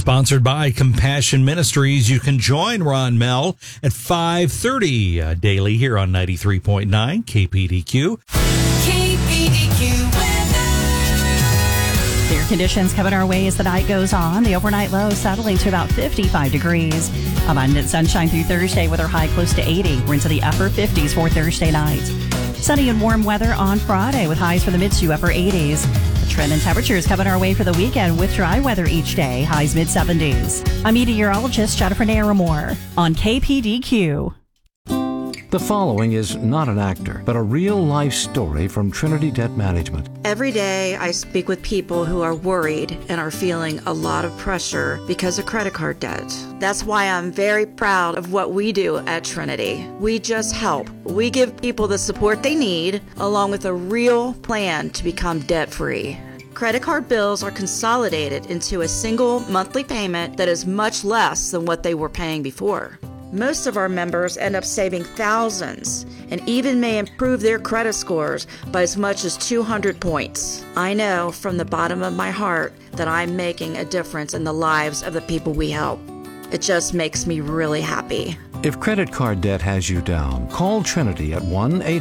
Sponsored by Compassion Ministries. You can join Ron Mel at 5:30 daily here on 93.9 KPDQ. KPDQ weather. Clear conditions coming our way as the night goes on. The overnight low settling to about 55 degrees. Abundant sunshine through Thursday with our high close to 80. We're into the upper 50s for Thursday night. Sunny and warm weather on Friday with highs for the mid to upper 80s. The trend in temperatures coming our way for the weekend with dry weather each day, highs mid-70s. I'm meteorologist Jennifer Naramore on KPDQ. The following is not an actor, but a real-life story from Trinity Debt Management. Every day I speak with people who are worried and are feeling a lot of pressure because of credit card debt. That's why I'm very proud of what we do at Trinity. We just help. We give people the support they need, along with a real plan to become debt-free. Credit card bills are consolidated into a single monthly payment that is much less than what they were paying before. Most of our members end up saving thousands and even may improve their credit scores by as much as 200 points. I know from the bottom of my heart that I'm making a difference in the lives of the people we help. It just makes me really happy. If credit card debt has you down, call Trinity at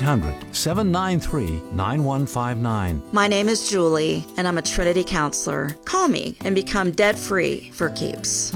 1-800-793-9159. My name is Julie, and I'm a Trinity counselor. Call me and become debt-free for keeps.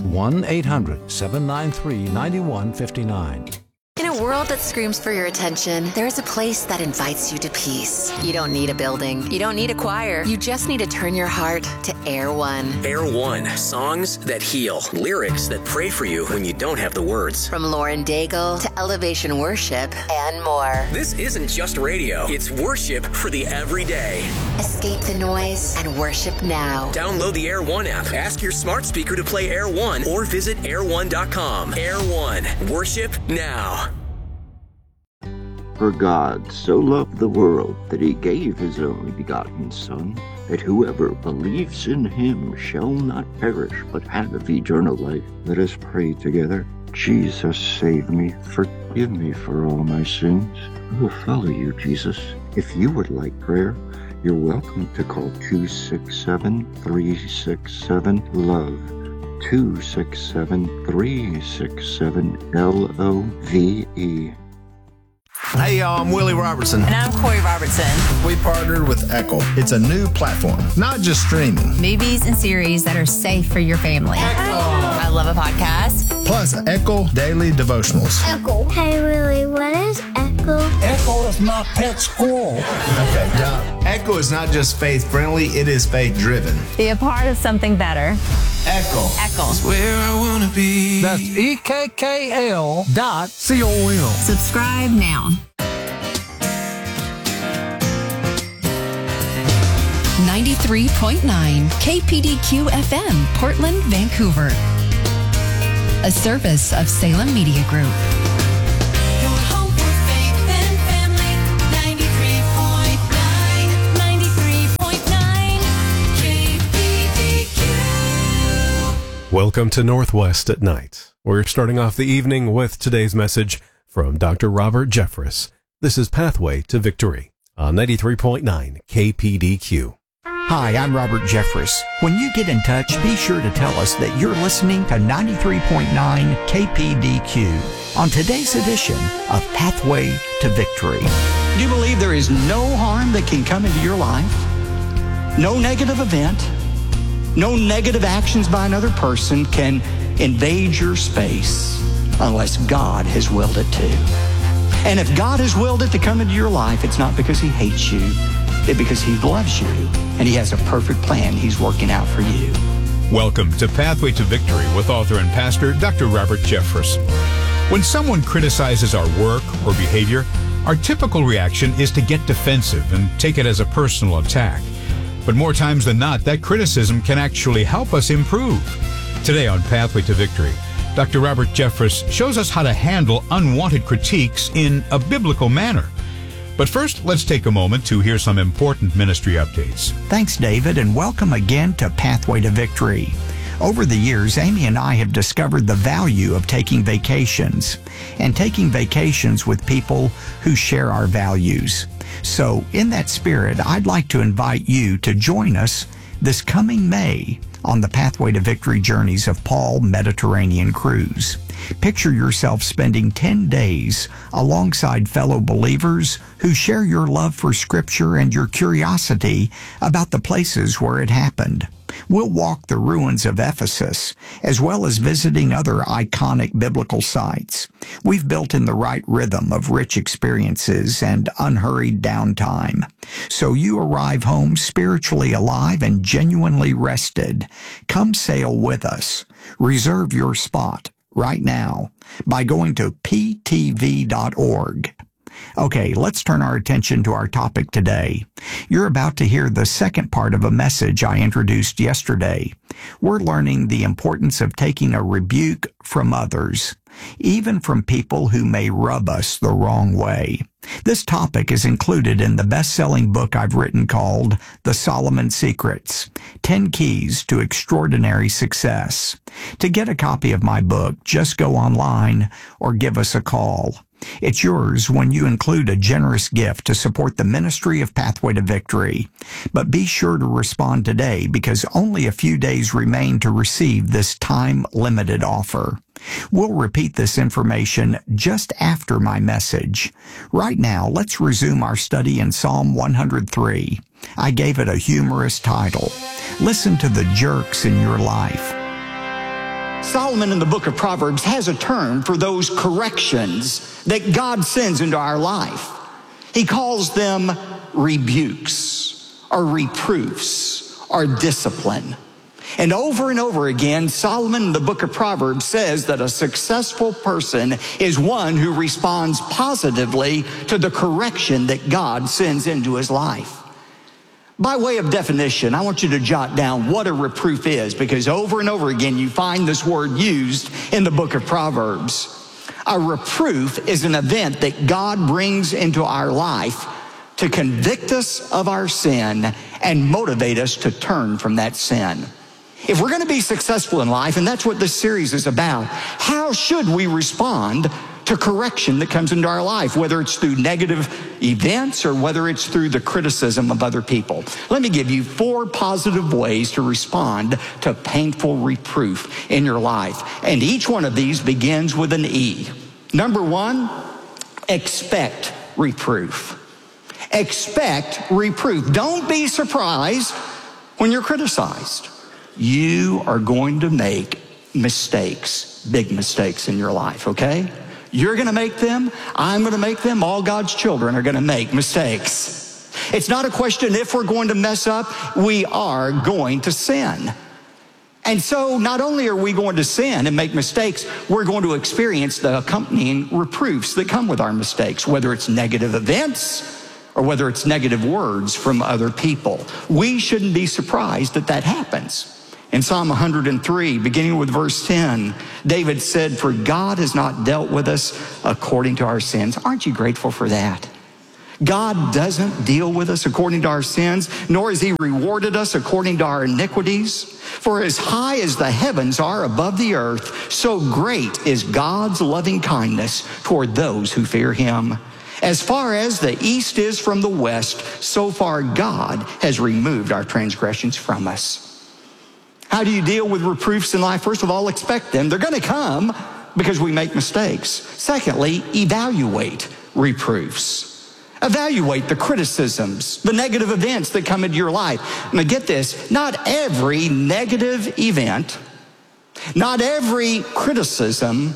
1-800-793-9159. In a world that screams for your attention, there is a place that invites you to peace. You don't need a building. You don't need a choir. You just need to turn your heart to Air One. Air One, songs that heal, lyrics that pray for you when you don't have the words. From Lauren Daigle to Elevation Worship and more. This isn't just radio. It's worship for the everyday. Escape the noise and worship now. Download the Air One app. Ask your smart speaker to play Air One or visit air1.com. Air One, worship now. For God so loved the world that he gave his only begotten Son, that whoever believes in him shall not perish, but have eternal life. Let us pray together. Jesus, save me. Forgive me for all my sins. I will follow you, Jesus. If you would like prayer, you're welcome to call 267-367-LOVE. 267-367-LOVE. Hey y'all, I'm Willie Robertson. And I'm Corey Robertson. We partnered with Echo. It's a new platform, not just streaming. Movies and series that are safe for your family. Echo. I love a podcast. Plus, Echo Daily Devotionals. Echo. Hey Willie, what is Echo? Echo is my pet squirrel. Okay, now, Echo is not just faith-friendly, it is faith-driven. Be a part of something better. Echo. Echo. That's where I want to be. That's EKKL.com. Subscribe now. 93.9 KPDQ FM, Portland, Vancouver. A service of Salem Media Group. Your home for faith and family. 93.9 KPDQ. Welcome to Northwest at Night. We're starting off the evening with today's message from Dr. Robert Jeffress. This is Pathway to Victory on 93.9 KPDQ. Hi, I'm Robert Jeffress. When you get in touch, be sure to tell us that you're listening to 93.9 KPDQ on today's edition of Pathway to Victory. Do you believe there is no harm that can come into your life? No negative event, no negative actions by another person can invade your space unless God has willed it to. And if God has willed it to come into your life, it's not because he hates you, it's because he loves you, and he has a perfect plan he's working out for you. Welcome to Pathway to Victory with author and pastor Dr. Robert Jeffress. When someone criticizes our work or behavior, our typical reaction is to get defensive and take it as a personal attack. But more times than not, that criticism can actually help us improve. Today on Pathway to Victory, Dr. Robert Jeffress shows us how to handle unwanted critiques in a biblical manner. But first, let's take a moment to hear some important ministry updates. Thanks, David, and welcome again to Pathway to Victory. Over the years, Amy and I have discovered the value of taking vacations and taking vacations with people who share our values. So, in that spirit, I'd like to invite you to join us this coming May on the Pathway to Victory Journeys of Paul Mediterranean Cruise. Picture yourself spending 10 days alongside fellow believers who share your love for Scripture and your curiosity about the places where it happened. We'll walk the ruins of Ephesus, as well as visiting other iconic biblical sites. We've built in the right rhythm of rich experiences and unhurried downtime, so you arrive home spiritually alive and genuinely rested. Come sail with us. Reserve your spot right now by going to ptv.org. Okay, let's turn our attention to our topic today. You're about to hear the second part of a message I introduced yesterday. We're learning the importance of taking a rebuke from others, even from people who may rub us the wrong way. This topic is included in the best-selling book I've written called The Solomon Secrets, 10 Keys to Extraordinary Success. To get a copy of my book, just go online or give us a call. It's yours when you include a generous gift to support the ministry of Pathway to Victory. But be sure to respond today because only a few days remain to receive this time-limited offer. We'll repeat this information just after my message. Right now, let's resume our study in Psalm 103. I gave it a humorous title. Listen to the jerks in your life. Solomon in the book of Proverbs has a term for those corrections that God sends into our life. He calls them rebukes or reproofs or discipline. And over again, Solomon in the book of Proverbs says that a successful person is one who responds positively to the correction that God sends into his life. By way of definition, I want you to jot down what a reproof is, because over and over again you find this word used in the book of Proverbs. A reproof is an event that God brings into our life to convict us of our sin and motivate us to turn from that sin. If we're going to be successful in life, and that's what this series is about, how should we respond to correction that comes into our life, whether it's through negative events or whether it's through the criticism of other people? Let me give you 4 positive ways to respond to painful reproof in your life. And each one of these begins with an E. Number 1, expect reproof. Expect reproof. Don't be surprised when you're criticized. You are going to make mistakes, big mistakes in your life, okay? You're going to make them. I'm going to make them. All God's children are going to make mistakes. It's not a question if we're going to mess up. We are going to sin. And so not only are we going to sin and make mistakes, we're going to experience the accompanying reproofs that come with our mistakes, whether it's negative events or whether it's negative words from other people. We shouldn't be surprised that that happens. In Psalm 103, beginning with verse 10, David said, "For God has not dealt with us according to our sins." Aren't you grateful for that? God doesn't deal with us according to our sins, nor has he rewarded us according to our iniquities. For as high as the heavens are above the earth, so great is God's loving kindness toward those who fear him. As far as the east is from the west, so far God has removed our transgressions from us. How do you deal with reproofs in life? First of all, expect them. They're going to come because we make mistakes. Secondly, evaluate reproofs. Evaluate the criticisms, the negative events that come into your life. Now get this, not every negative event, not every criticism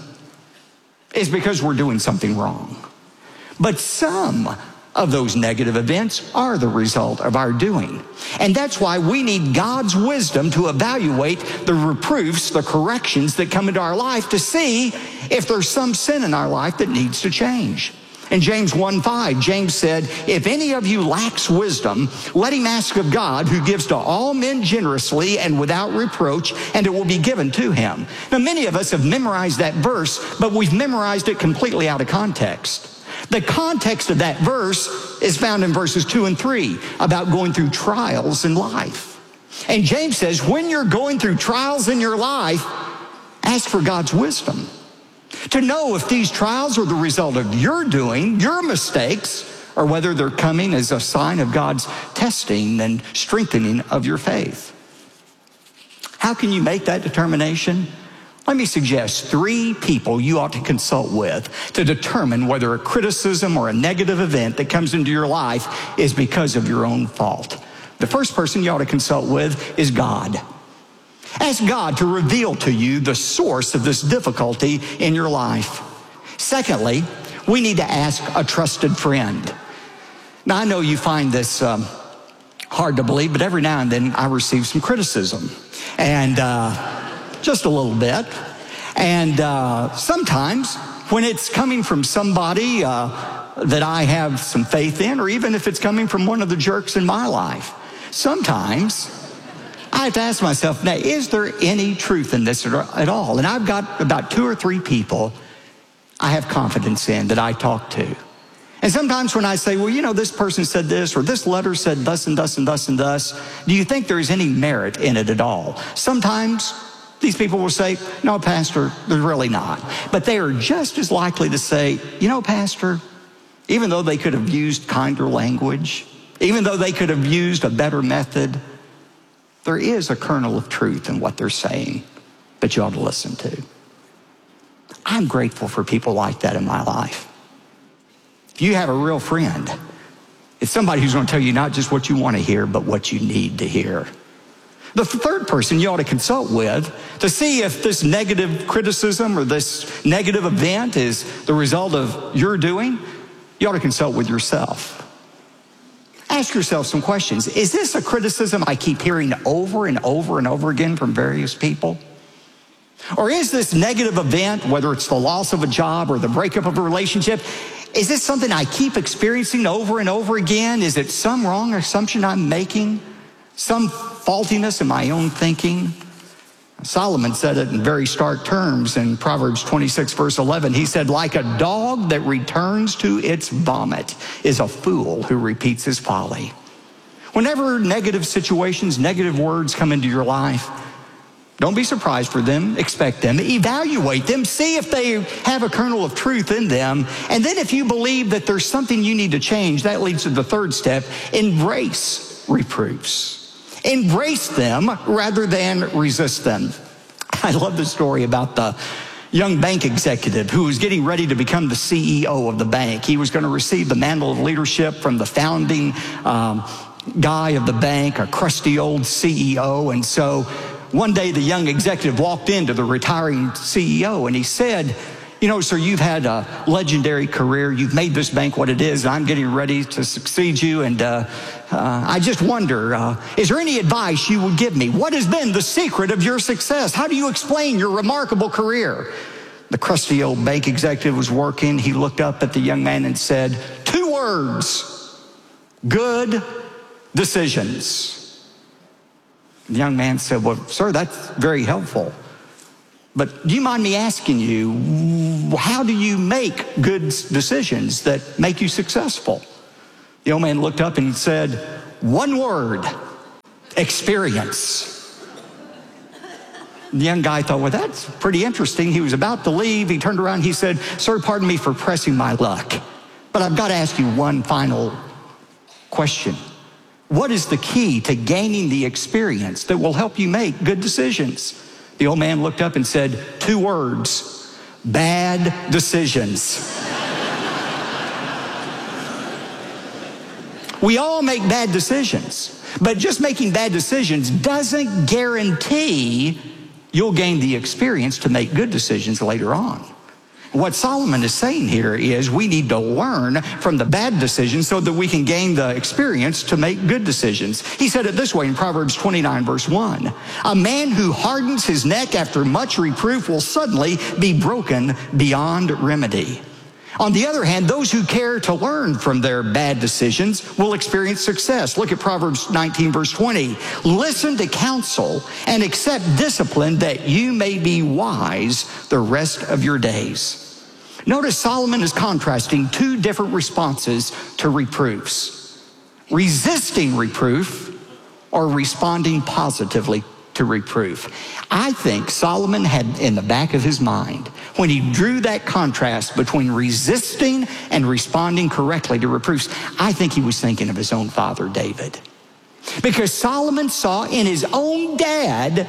is because we're doing something wrong. But some of those negative events are the result of our doing. And that's why we need God's wisdom to evaluate the reproofs, the corrections that come into our life to see if there's some sin in our life that needs to change. In James 1:5, James said, "If any of you lacks wisdom, let him ask of God, who gives to all men generously and without reproach, and it will be given to him." Now, many of us have memorized that verse, but we've memorized it completely out of context. The context of that verse is found in verses 2 and 3 about going through trials in life. And James says, when you're going through trials in your life, ask for God's wisdom to know if these trials are the result of your doing, your mistakes, or whether they're coming as a sign of God's testing and strengthening of your faith. How can you make that determination? Let me suggest 3 people you ought to consult with to determine whether a criticism or a negative event that comes into your life is because of your own fault. The first person you ought to consult with is God. Ask God to reveal to you the source of this difficulty in your life. Secondly, we need to ask a trusted friend. Now, I know you find this hard to believe, but every now and then I receive some criticism, and just a little bit. And sometimes when it's coming from somebody that I have some faith in, or even if it's coming from one of the jerks in my life, sometimes I have to ask myself, now, is there any truth in this at all? And I've got about 2 or 3 people I have confidence in that I talk to. And sometimes when I say, well, you know, this person said this, or this letter said thus and thus and thus and thus, do you think there's any merit in it at all? Sometimes these people will say, no, Pastor, there's really not. But they are just as likely to say, you know, Pastor, even though they could have used kinder language, even though they could have used a better method, there is a kernel of truth in what they're saying that you ought to listen to. I'm grateful for people like that in my life. If you have a real friend, it's somebody who's going to tell you not just what you want to hear, but what you need to hear. The third person you ought to consult with to see if this negative criticism or this negative event is the result of your doing, you ought to consult with yourself. Ask yourself some questions. Is this a criticism I keep hearing over and over and over again from various people? Or is this negative event, whether it's the loss of a job or the breakup of a relationship, is this something I keep experiencing over and over again? Is it some wrong assumption I'm making? Some faultiness in my own thinking? Solomon said it in very stark terms in Proverbs 26, verse 11. He said, like a dog that returns to its vomit is a fool who repeats his folly. Whenever negative situations, negative words come into your life, don't be surprised for them, expect them, evaluate them, see if they have a kernel of truth in them. And then if you believe that there's something you need to change, that leads to the third step: embrace reproofs. Embrace them rather than resist them. I love the story about the young bank executive who was getting ready to become the CEO of the bank. He was going to receive the mantle of leadership from the founding guy of the bank, a crusty old CEO. And so one day the young executive walked into the retiring CEO and he said, you know, sir, you've had a legendary career. You've made this bank what it is. And I'm getting ready to succeed you. And I just wonder, is there any advice you would give me? What has been the secret of your success? How do you explain your remarkable career? The crusty old bank executive was working. He looked up at the young man and said, 2 words: good decisions. The young man said, well, sir, that's very helpful. But do you mind me asking you, how do you make good decisions that make you successful? The old man looked up and said, 1 word: experience. The young guy thought, well, that's pretty interesting. He was about to leave. He turned around. He said, sir, pardon me for pressing my luck, but I've got to ask you one final question. What is the key to gaining the experience that will help you make good decisions? The old man looked up and said, 2 words: bad decisions. We all make bad decisions, but just making bad decisions doesn't guarantee you'll gain the experience to make good decisions later on. What Solomon is saying here is we need to learn from the bad decisions so that we can gain the experience to make good decisions. He said it this way in Proverbs 29, verse 1. A man who hardens his neck after much reproof will suddenly be broken beyond remedy. On the other hand, those who care to learn from their bad decisions will experience success. Look at Proverbs 19, verse 20. Listen to counsel and accept discipline that you may be wise the rest of your days. Notice Solomon is contrasting 2 different responses to reproofs: resisting reproof or responding positively to reproof. I think Solomon had in the back of his mind, when he drew that contrast between resisting and responding correctly to reproofs, I think he was thinking of his own father, David. Because Solomon saw in his own dad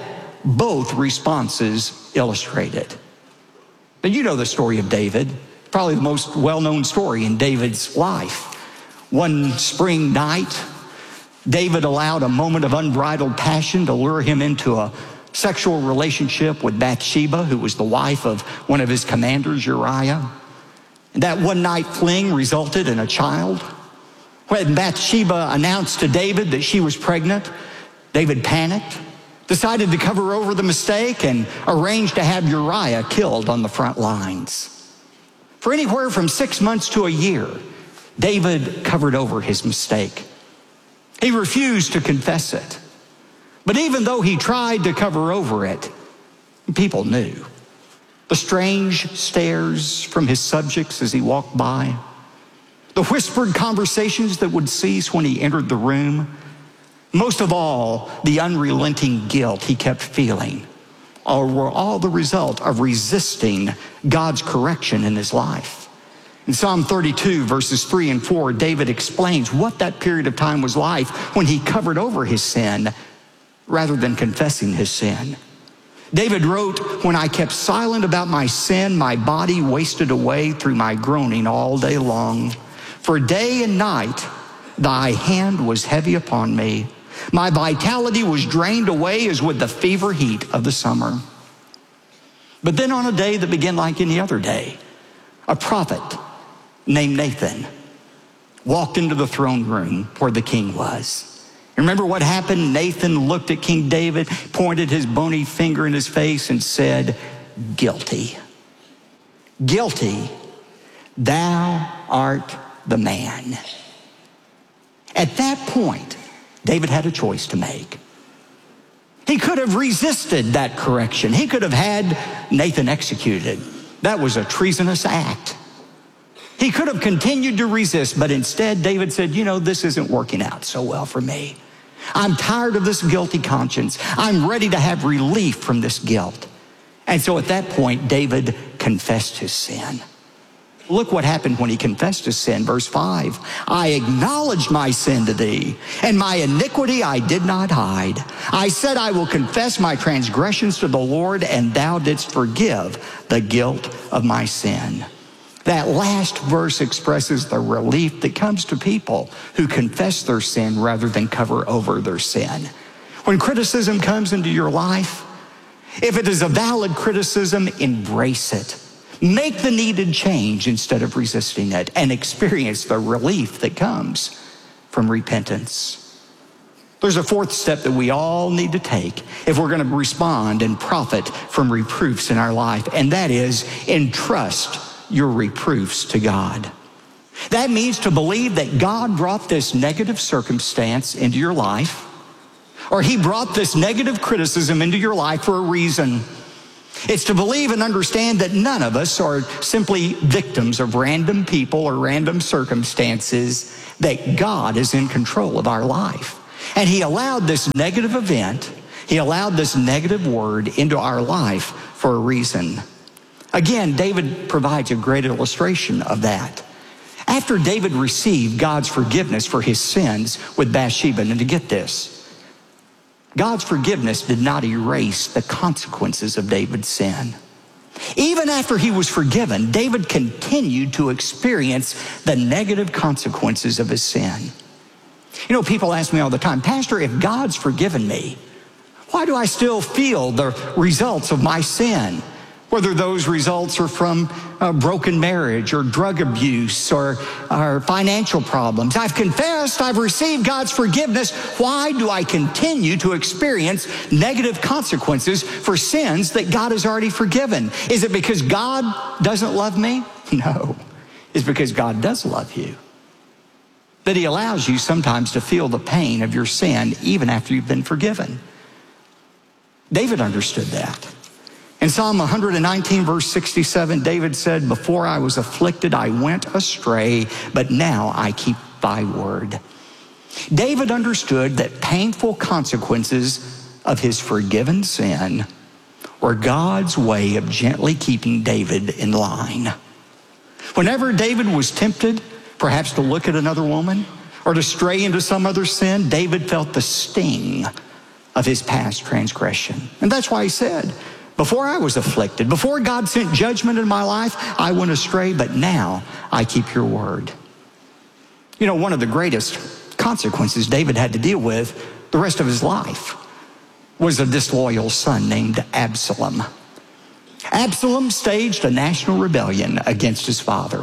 both responses illustrate it. Now, you know the story of David, probably the most well-known story in David's life. One spring night, David allowed a moment of unbridled passion to lure him into a sexual relationship with Bathsheba, who was the wife of one of his commanders, Uriah. And that one night fling resulted in a child. When Bathsheba announced to David that she was pregnant, David panicked, decided to cover over the mistake, and arranged to have Uriah killed on the front lines. For anywhere from 6 months to a year, David covered over his mistake. He refused to confess it. But even though he tried to cover over it, people knew. The strange stares from his subjects as he walked by, the whispered conversations that would cease when he entered the room, most of all, the unrelenting guilt he kept feeling, were all the result of resisting God's correction in his life. In Psalm 32, verses 3 and 4, David explains what that period of time was like when he covered over his sin rather than confessing his sin. David wrote, "When I kept silent about my sin, my body wasted away through my groaning all day long. For day and night thy hand was heavy upon me. My vitality was drained away as with the fever heat of the summer." But then on a day that began like any other day, a prophet named Nathan walked into the throne room where the king was. Remember what happened? Nathan looked at King David, pointed his bony finger in his face and said, "Guilty. Guilty, thou art the man." At that point, David had a choice to make. He could have resisted that correction. He could have had Nathan executed. That was a treasonous act. He could have continued to resist, but instead David said, "You know, this isn't working out so well for me. I'm tired of this guilty conscience. I'm ready to have relief from this guilt." And so at that point, David confessed his sin. Look what happened when he confessed his sin. Verse 5, "I acknowledged my sin to thee, and my iniquity I did not hide. I said, I will confess my transgressions to the Lord, and thou didst forgive the guilt of my sin." That last verse expresses the relief that comes to people who confess their sin rather than cover over their sin. When criticism comes into your life, if it is a valid criticism, embrace it. Make the needed change instead of resisting it, and experience the relief that comes from repentance. There's a fourth step that we all need to take if we're going to respond and profit from reproofs in our life, and that is entrust your reproofs to God. That means to believe that God brought this negative circumstance into your life, or he brought this negative criticism into your life for a reason. It's to believe and understand that none of us are simply victims of random people or random circumstances, that God is in control of our life. And he allowed this negative event, he allowed this negative word into our life for a reason. Again, David provides a great illustration of that. After David received God's forgiveness for his sins with Bathsheba, and to get this, God's forgiveness did not erase the consequences of David's sin. Even after he was forgiven, David continued to experience the negative consequences of his sin. You know, people ask me all the time, "Pastor, if God's forgiven me, why do I still feel the results of my sin?" Whether those results are from a broken marriage or drug abuse or financial problems. I've confessed, I've received God's forgiveness. Why do I continue to experience negative consequences for sins that God has already forgiven? Is it because God doesn't love me? No, it's because God does love you. That he allows you sometimes to feel the pain of your sin even after you've been forgiven. David understood that. In Psalm 119, verse 67, David said, "Before I was afflicted, I went astray, but now I keep thy word." David understood that painful consequences of his forgiven sin were God's way of gently keeping David in line. Whenever David was tempted, perhaps to look at another woman or to stray into some other sin, David felt the sting of his past transgression. And that's why he said, before I was afflicted, before God sent judgment in my life, I went astray, but now I keep your word. You know, one of the greatest consequences David had to deal with the rest of his life was a disloyal son named Absalom. Absalom staged a national rebellion against his father.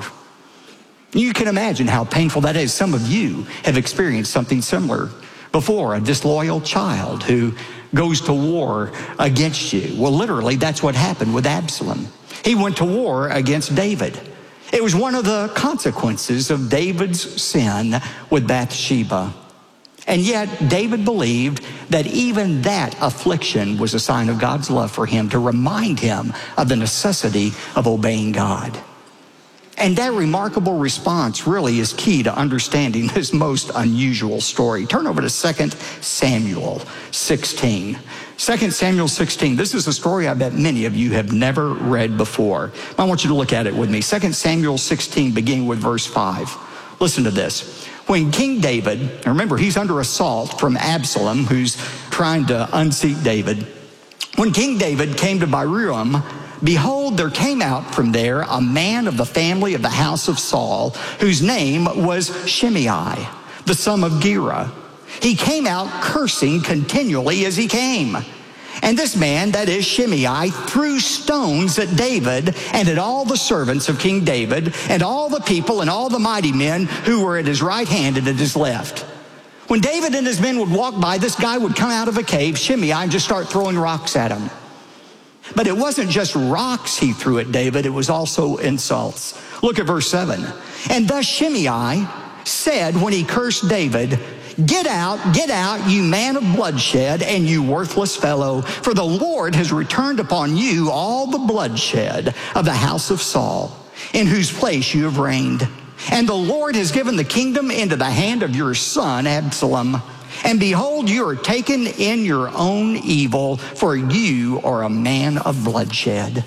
You can imagine how painful that is. Some of you have experienced something similar before, a disloyal child who goes to war against you. Well, literally, that's what happened with Absalom. He went to war against David. It was one of the consequences of David's sin with Bathsheba. And yet, David believed that even that affliction was a sign of God's love for him, to remind him of the necessity of obeying God. And that remarkable response really is key to understanding this most unusual story. Turn over to 2 Samuel 16. 2 Samuel 16, this is a story I bet many of you have never read before. I want you to look at it with me. 2 Samuel 16, beginning with verse 5. Listen to this. When King David, remember he's under assault from Absalom, who's trying to unseat David. When King David came to Bahurim, behold, there came out from there a man of the family of the house of Saul, whose name was Shimei, the son of Gera. He came out cursing continually as he came. And this man, that is Shimei, threw stones at David and at all the servants of King David and all the people and all the mighty men who were at his right hand and at his left. When David and his men would walk by, this guy would come out of a cave, Shimei, and just start throwing rocks at him. But it wasn't just rocks he threw at David, it was also insults. Look at verse 7. And thus Shimei said when he cursed David, get out, you man of bloodshed, and you worthless fellow, for the Lord has returned upon you all the bloodshed of the house of Saul, in whose place you have reigned. And the Lord has given the kingdom into the hand of your son Absalom. And behold, you are taken in your own evil, for you are a man of bloodshed.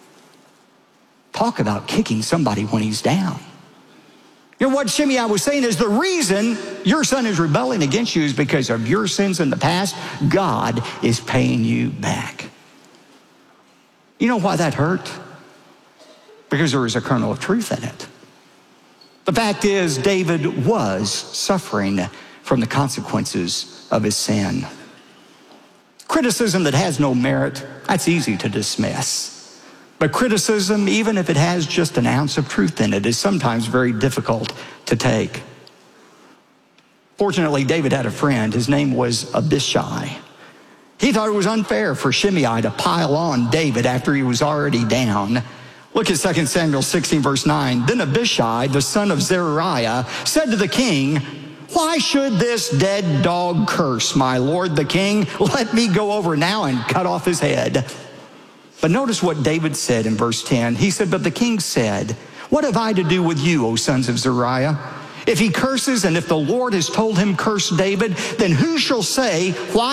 Talk about kicking somebody when he's down. You know what Shimei was saying is the reason your son is rebelling against you is because of your sins in the past. God is paying you back. You know why that hurt? Because there was a kernel of truth in it. The fact is, David was suffering from the consequences of his sin. Criticism that has no merit, that's easy to dismiss. But criticism, even if it has just an ounce of truth in it, is sometimes very difficult to take. Fortunately, David had a friend. His name was Abishai. He thought it was unfair for Shimei to pile on David after he was already down. Look at 2 Samuel 16, verse 9. Then Abishai, the son of Zeruiah, said to the king, why should this dead dog curse my lord the king? Let me go over now and cut off his head. But notice what David said in verse 10. He said, but the king said, what have I to do with you, O sons of Zeruiah? If he curses, and if the Lord has told him curse David, then who shall say, why